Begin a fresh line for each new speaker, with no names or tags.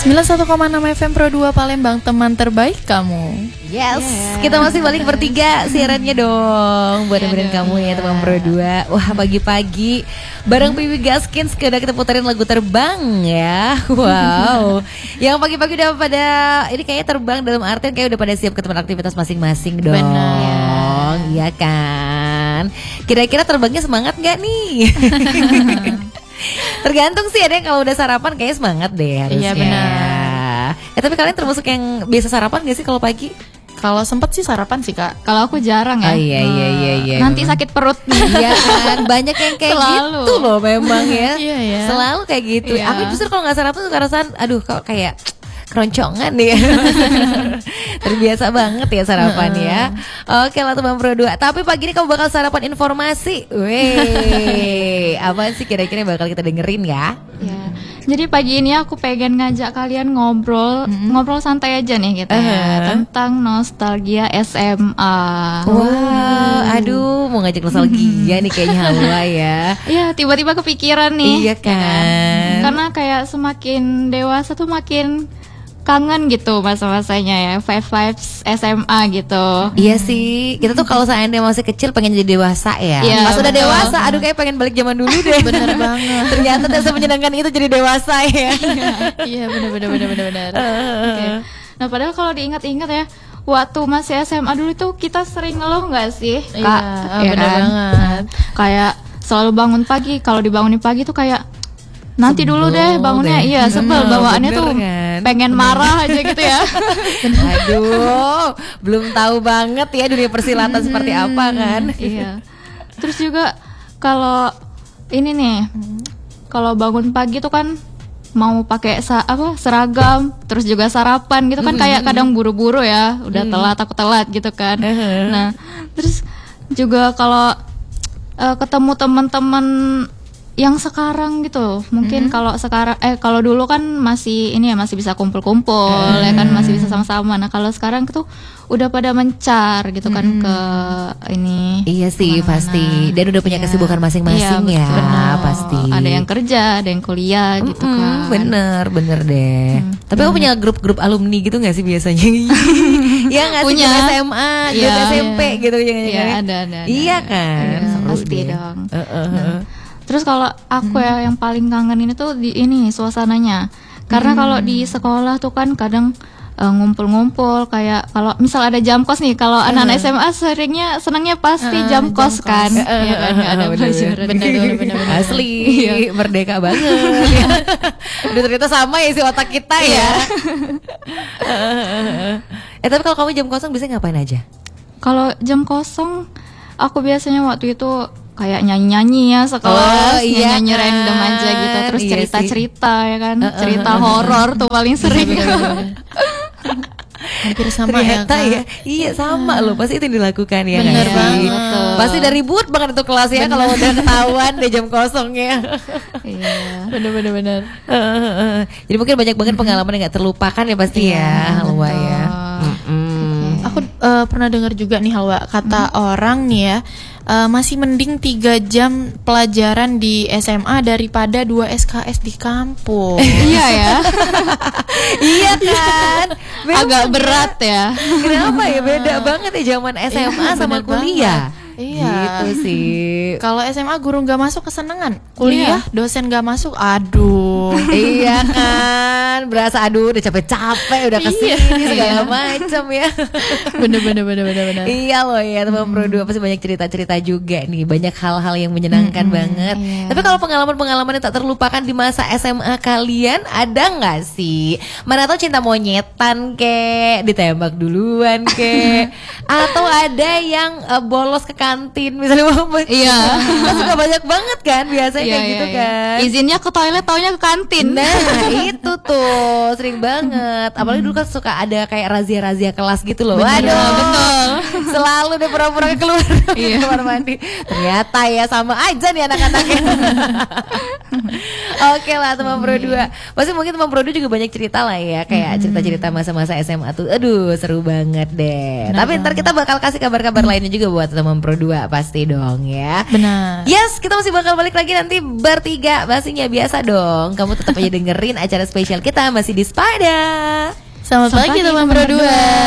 91,6 FM Pro 2 Palembang, teman terbaik kamu.
Yes, kita masih balik bertiga siarannya dong. Buat dengerin kamu ya teman Pro 2. Wah, pagi-pagi bareng Pipi Gaskins udah kita puterin lagu terbang ya. Wow. Yang pagi-pagi udah pada ini kayaknya terbang dalam artian kayak udah pada siap ke tempat aktivitas masing-masing dong.
Benar.
Iya kan. Kira-kira terbangnya semangat gak nih? Tergantung sih, ada yang kalau udah sarapan kayaknya semangat deh harusnya.
Iya benar.
Tapi kalian termasuk yang biasa sarapan gak sih kalau pagi?
Kalau sempet sih sarapan sih kak.
Kalau aku jarang ya.
Oh iya.
Nanti sakit perut nih.
Iya kan, banyak yang kayak
Selalu.
gitu loh memang ya.
Iya.
Selalu kayak gitu.
Iya.
Aku justru kalau nggak sarapan suka rasaan, aduh kok kayak keroncongan nih. Terbiasa banget ya sarapan ya. Oke lah teman Pro 2. Tapi pagi ini kamu bakal sarapan informasi. Weh, apa sih kira-kira yang bakal kita dengerin ya?
Ya. Jadi pagi ini aku pengen ngajak kalian ngobrol santai aja nih kita tentang nostalgia SMA.
Wow, aduh mau ngajak nostalgia nih kayaknya Halwa ya.
Iya, tiba-tiba kepikiran nih.
Iya kan.
Karena kayak semakin dewasa tuh makin kangen gitu masa-masanya ya, vibes SMA gitu.
Iya sih, kita tuh kalau seandainya masih kecil pengen jadi dewasa ya.
Iya,
Pas udah
betul.
dewasa, aduh kayak pengen balik zaman dulu deh.
Bener banget.
Ternyata tak semenyenangkan itu jadi dewasa ya.
Iya bener.
Oke. Nah, padahal kalau diingat-ingat ya, waktu masih SMA dulu tuh kita sering ngeluh nggak sih,
Iya,
Kak? Ya
bener
kan?
banget.
Kayak selalu bangun pagi, kalau dibangunin pagi tuh kayak nanti
Sebel
dulu deh bangunnya,
deh.
iya sebel bawaannya
bener
tuh
kan?
pengen marah aja gitu ya.
Aduh, belum tahu banget ya dunia persilatan seperti apa kan.
Iya. Terus juga kalau ini nih, kalau bangun pagi tuh kan mau pakai seragam, terus juga sarapan gitu kan kayak kadang buru-buru ya, udah telat aku telat gitu kan. Nah, terus juga kalau ketemu teman-teman yang sekarang gitu, mungkin kalau sekarang kalau dulu kan masih ini ya, masih bisa kumpul-kumpul ya kan, masih bisa sama-sama. Nah, kalau sekarang tuh udah pada mencar gitu kan ke ini.
Iya sih
kemana-mana.
pasti. Dan udah punya
Iya.
kesibukan masing-masing
Iya,
ya,
betul.
pasti.
Ada yang kerja, ada yang kuliah gitu kan.
Bener deh. Tapi aku punya grup-grup alumni gitu gak sih biasanya? Iya gak sih,
Punya.
grup SMA, grup
Iya.
SMP gitu jangan-jangan.
Iya, ada.
Iya kan,
Iya,
seru
pasti
deh.
dong. Terus kalau aku ya yang paling kangen ini tuh di ini suasananya. Karena kalau di sekolah tuh kan kadang ngumpul-ngumpul kayak kalau misal ada jam kos nih, kalau anak-anak SMA senangnya pasti jam kos kan. Iya kan, nggak ada pelajaran.
Bener.
Asli, merdeka banget. Udah ternyata sama ya si otak kita ya. Tapi kalau kamu jam kosong bisa ngapain aja?
Kalau jam kosong aku biasanya waktu itu kayak nyanyi-nyanyi ya sekelas,
iya
nyanyi
kan.
random aja gitu, terus
Iya
cerita-cerita ya kan, cerita horor tuh paling sering.
Hampir sama
Ternyata
ya, Kak.
ya, iya sama loh, pasti itu yang dilakukan ya.
Bener
nggak sih?
banget.
Pasti udah ribut banget itu kelas ya kalau udah ketahuan deh jam kosongnya.
Iya.
Bener.
Jadi mungkin banyak banget pengalaman yang gak terlupakan ya pasti ya, Halwa ya.
Aku pernah dengar juga nih Halwa, kata orang nih ya, masih mending 3 jam pelajaran di SMA daripada 2 SKS di kampus.
Iya ya,
Iya kan?
agak berat ya.
Kenapa ya beda banget ya zaman SMA sama
bener
kuliah.
banget. Iya.
Gitu sih.
Kalau SMA guru nggak masuk kesenangan, kuliah dosen nggak masuk, aduh.
Iya kan, berasa aduh udah capek-capek udah kesini segala macam ya.
Bener.
Iya loh ya teman Pro 2 pasti banyak cerita-cerita juga nih, banyak hal-hal yang menyenangkan banget.
iya.
Tapi kalau pengalaman-pengalaman yang tak terlupakan di masa SMA kalian ada nggak sih? Mana tahu cinta monyetan kek, ditembak duluan kek, atau ada yang bolos ke kantin misalnya.
Iya.
Kan suka banyak banget kan biasanya kayak gitu
iya.
kan.
Izinnya ke toilet, taunya ke kantin.
Nah itu tuh sering banget. Apalagi dulu kan suka ada kayak razia-razia kelas gitu loh. Waduh,
betul.
Selalu deh pura-pura keluar kamar mandi. Ternyata ya sama aja nih anak-anaknya. Oke lah teman Pro 2. Pasti mungkin teman Pro 2 juga banyak cerita lah ya, kayak cerita-cerita masa-masa SMA tuh. Aduh seru banget deh. Tapi ntar kita bakal kasih kabar-kabar lainnya juga buat teman Pro 2 pasti dong ya.
Benar.
Yes, kita masih bakal balik lagi nanti bertiga. Pastinya biasa dong. Kamu tetap aja dengerin acara spesial kita kita masih di Spada.
Selamat pagi teman berdua.